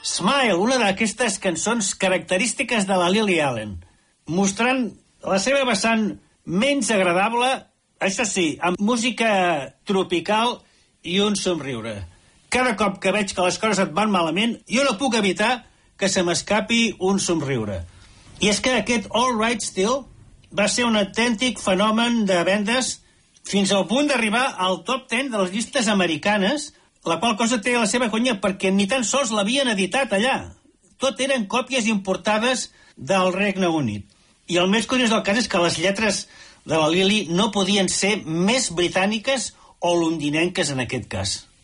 Smile, una d'aquestes cançons característiques de la Lily Allen, mostrant la seva vessant menys agradable, això sí, amb música tropical i un somriure. Cada cop que veig que les coses et van malament, jo no puc evitar que se m'escapi un somriure. I és que aquest All Right Still va ser un autèntic fenomen de vendes fins al punt d'arribar al top 10 de les llistes americanes, la qual cosa té la seva conya perquè ni tan sols l'havien editat allà. Tot eren còpies importades del Regne Unit. I el més curiós del cas és que les lletres de la Lily no podien ser més britàniques o londinenques en aquest cas.